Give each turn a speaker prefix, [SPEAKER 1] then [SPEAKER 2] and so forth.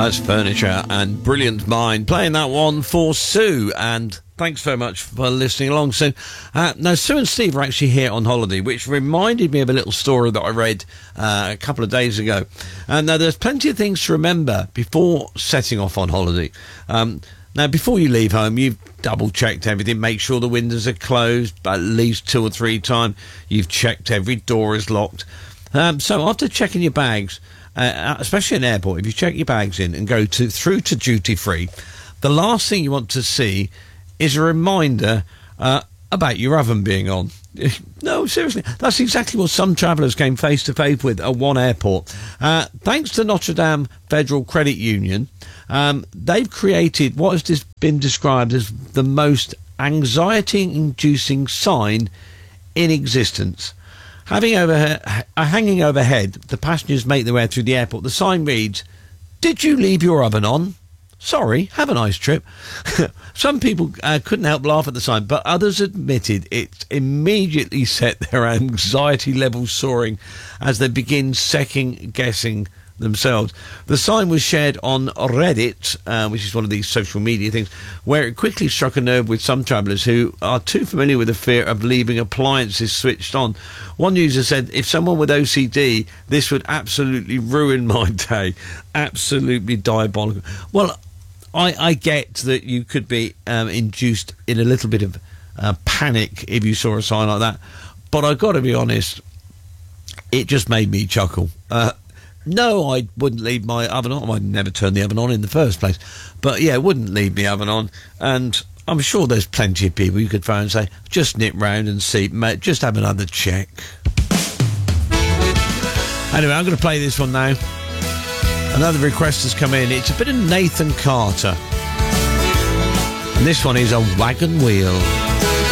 [SPEAKER 1] That's Furniture and Brilliant Mind playing that one for Sue, and thanks very much for listening along. So now Sue and Steve are actually here on holiday, which reminded me of a little story that I read a couple of days ago. And now there's plenty of things to remember before setting off on holiday. Now, before you leave home, you've double-checked everything. Make sure the windows are closed at least 2 or 3 times. You've checked every door is locked. So after checking your bags, especially in an airport, if you check your bags in and go through to duty-free, the last thing you want to see is a reminder about your oven being on. No, seriously, that's exactly what some travellers came face to face with at one airport. Thanks to Notre Dame Federal Credit Union, they've created what has been described as the most anxiety-inducing sign in existence. Hanging overhead, the passengers make their way through the airport. The sign reads, "Did you leave your oven on? Sorry, have a nice trip." Some people couldn't help laugh at the sign, but others admitted it immediately set their anxiety levels soaring as they begin second-guessing themselves. The sign was shared on Reddit, which is one of these social media things, where it quickly struck a nerve with some travellers who are too familiar with the fear of leaving appliances switched on. One user said, "If someone with OCD, this would absolutely ruin my day." Absolutely diabolical. Well, I get that you could be induced in a little bit of panic if you saw a sign like that, but I've got to be honest, it just made me chuckle. No, I wouldn't leave my oven on. I'd never turn the oven on in the first place. But yeah, wouldn't leave my oven on. And I'm sure there's plenty of people you could phone and say, just nip round and see, mate, just have another check. Anyway, I'm going to play this one now. Another request has come in. It's a bit of Nathan Carter. And this one is A Wagon Wheel.